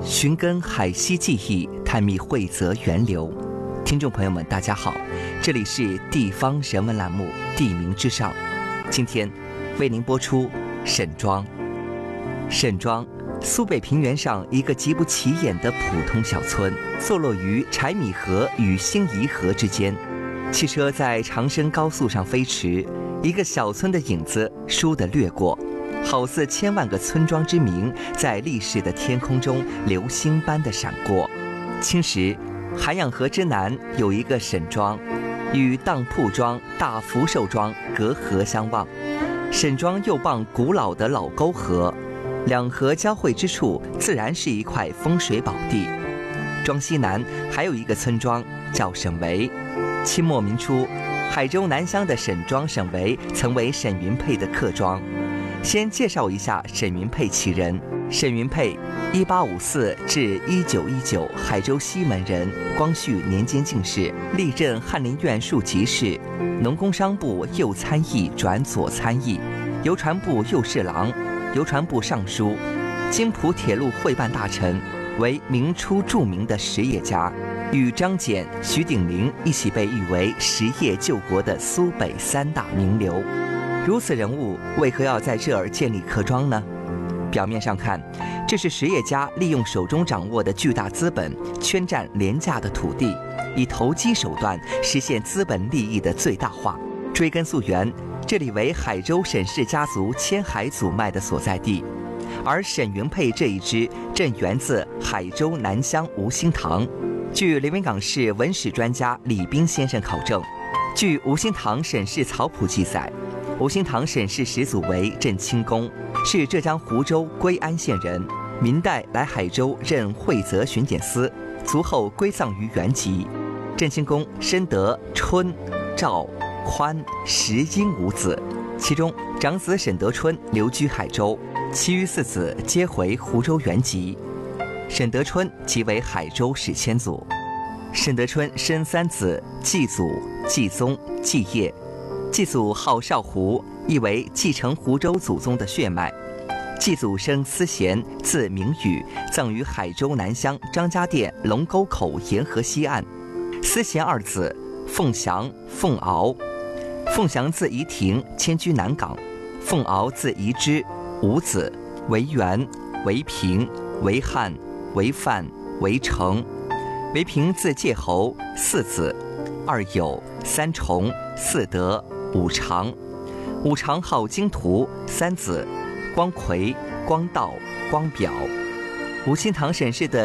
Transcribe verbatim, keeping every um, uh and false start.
寻根海西记忆，探秘惠泽源流。听众朋友们，大家好，这里是地方人文栏目《地名之上》，今天为您播出沈庄。沈庄，苏北平原上一个极不起眼的普通小村，坐落于柴米河与兴义河之间。汽车在长深高速上飞驰，一个小村的影子倏地掠过，好似千万个村庄之名在历史的天空中流星般的闪过。清时，涵养河之南有一个沈庄，与当铺庄、大福寿庄隔河相望。沈庄又傍古老的老沟河，两河交汇之处自然是一块风水宝地。庄西南还有一个村庄叫沈围。清末民初，海州南乡的沈庄沈围曾为沈云佩的客庄。先介绍一下沈云佩其人。沈云佩，一八五四至一九一九，海州西门人，光绪年间进士，历任翰林院庶吉士、农工商部右参议转左参议、邮传部右侍郎、邮传部尚书、津浦铁路会办大臣，为明初著名的实业家，与张謇、徐鼎林一起被誉为实业救国的苏北三大名流。如此人物为何要在这儿建立客庄呢？表面上看，这是实业家利用手中掌握的巨大资本，圈占廉价的土地，以投机手段实现资本利益的最大化。追根溯源，这里为海州沈氏家族迁海祖脉的所在地，而沈云佩这一支正源自海州南乡吴兴堂。据连云港市文史专家李斌先生考证，据吴兴堂沈氏草谱记载，吴兴堂沈氏始祖为郑清公，是浙江湖州归安县人，明代来海州任惠泽巡检司，卒后归葬于原籍。郑清公生得春、赵、宽、石英五子，其中长子沈德春留居海州，其余四子皆回湖州原籍。沈德春即为海州史迁祖。沈德春生三子，继祖、继宗、继业。继祖号少湖，意为继承湖州祖宗的血脉。继祖生思贤，字明宇，葬于海州南乡张家店龙沟口沿河西岸。思贤二子凤祥、凤敖。凤祥字宜亭，迁居南港；凤敖字宜之，五子为元、为平、为汉、为范、为成。为平字介侯，四子，二友、三重、四德、五常。五常号经图，三子，光奎、光道、光表。吴兴堂沈氏的